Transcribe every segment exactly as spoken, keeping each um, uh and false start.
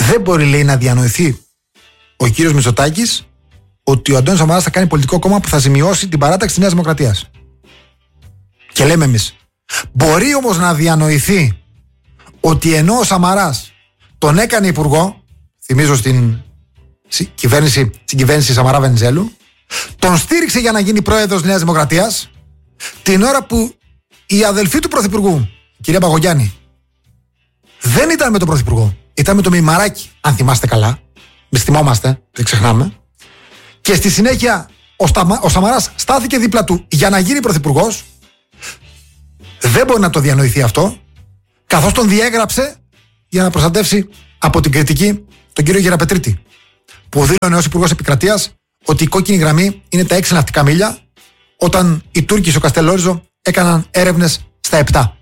Δεν μπορεί, λέει, να διανοηθεί ο κύριος Μητσοτάκης ότι ο Αντώνης Σαμαράς θα κάνει πολιτικό κόμμα που θα ζημιώσει την παράταξη της Νέας Δημοκρατίας. Και λέμε εμείς, μπορεί όμως να διανοηθεί ότι ενώ ο Σαμαράς τον έκανε υπουργό, θυμίζω στην κυβέρνηση, στην κυβέρνηση Σαμαρά Βενιζέλου, τον στήριξε για να γίνει πρόεδρος Νέας Δημοκρατίας, την ώρα που η αδελφή του πρωθυπουργού, η κυρία Παγωγιάννη, δεν ήταν με τον πρωθυπουργό, ήταν με τον Μημαράκη, αν θυμάστε καλά. Μη θυμόμαστε, δεν ξεχνάμε. Και στη συνέχεια ο, Σταμα, ο Σαμαράς στάθηκε δίπλα του για να γίνει πρωθυπουργός. Δεν μπορεί να το διανοηθεί αυτό, καθώς τον διέγραψε για να προστατεύσει από την κριτική τον κύριο Γεραπετρίτη, που δήλωνε ως Υπουργός Επικρατείας ότι η κόκκινη γραμμή είναι τα έξι ναυτικά μίλια, όταν οι Τούρκοι στο Καστελόριζο έκαναν έρευνες στα επτά.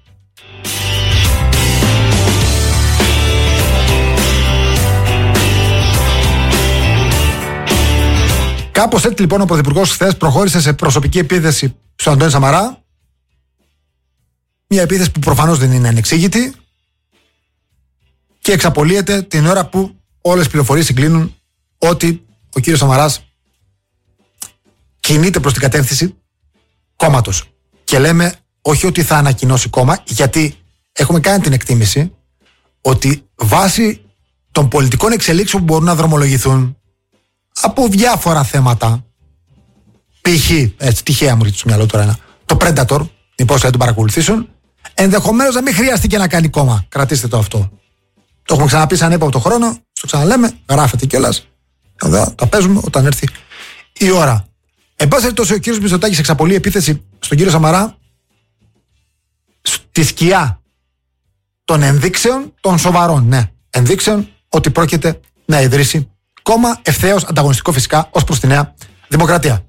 Κάπως έτσι λοιπόν ο Πρωθυπουργός χθες προχώρησε σε προσωπική επίθεση στον Αντώνη Σαμαρά. Μια επίθεση που προφανώς δεν είναι ανεξήγητη και εξαπολύεται την ώρα που όλες οι πληροφορίες συγκλίνουν ότι ο κύριος Σαμαράς κινείται προς την κατεύθυνση κόμματος. Και λέμε όχι ότι θα ανακοινώσει κόμμα, γιατί έχουμε κάνει την εκτίμηση ότι βάσει των πολιτικών εξελίξεων που μπορούν να δρομολογηθούν από διάφορα θέματα, π.χ. έτσι τυχαία μου ρίχνει στο μυαλό τώρα ένα, το Predator, την υπόθεση των παρακολουθήσεων, ενδεχομένως να μην χρειάστηκε να κάνει κόμμα. Κρατήστε το αυτό. Το έχουμε ξαναπεί σαν έπαπτο χρόνο, στο ξαναλέμε, γράφεται κιόλας. Εδώ τα παίζουμε όταν έρθει η ώρα. Εν πάση περιπτώσει, ο κύριος Μητσοτάκης εξαπολύει επίθεση στον κύριο Σαμαρά στη σκιά των ενδείξεων των σοβαρών, ναι, ενδείξεων ότι πρόκειται να ιδρύσει κόμμα ευθέως ανταγωνιστικό φυσικά ως προς τη Νέα Δημοκρατία.